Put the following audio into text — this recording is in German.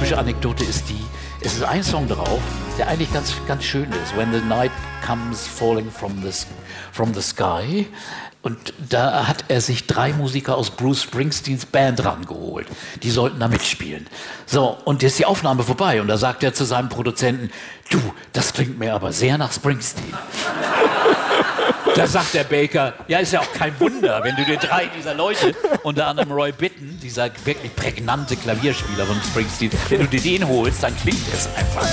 typische Anekdote ist die, es ist ein Song drauf, der eigentlich ganz schön ist. When the night comes falling from the sky. Und da hat er sich 3 Musiker aus Bruce Springsteens Band rangeholt. Die sollten da mitspielen. So, und jetzt ist die Aufnahme vorbei. Und da sagt er zu seinem Produzenten, du, das klingt mir aber sehr nach Springsteen. Da sagt der Baker, ja, ist ja auch kein Wunder, wenn du dir 3 dieser Leute, unter anderem Roy Bittan, dieser wirklich prägnante Klavierspieler von Springsteen, wenn du dir den holst, dann klingt es einfach.